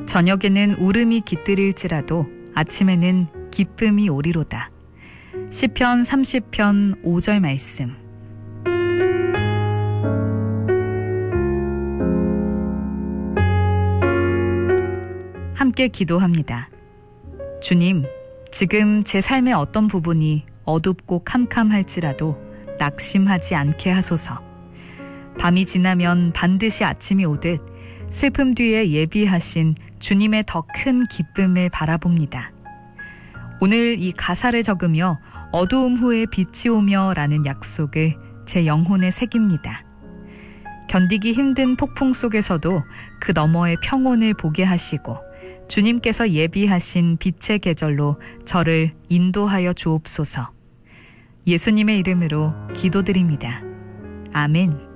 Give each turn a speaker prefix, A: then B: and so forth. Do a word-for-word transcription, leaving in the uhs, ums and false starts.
A: 저녁에는 울음이 깃들일지라도 아침에는 기쁨이 오리로다. 시편 삼십 편 오 절 말씀. 함께 기도합니다. 주님, 지금 제 삶의 어떤 부분이 어둡고 캄캄할지라도 낙심하지 않게 하소서. 밤이 지나면 반드시 아침이 오듯 슬픔 뒤에 예비하신 주님의 더 큰 기쁨을 바라봅니다. 오늘 이 가사를 적으며 어두움 후에 빛이 오며 라는 약속을 제 영혼에 새깁니다. 견디기 힘든 폭풍 속에서도 그 너머의 평온을 보게 하시고 주님께서 예비하신 빛의 계절로 저를 인도하여 주옵소서. 예수님의 이름으로 기도드립니다. 아멘.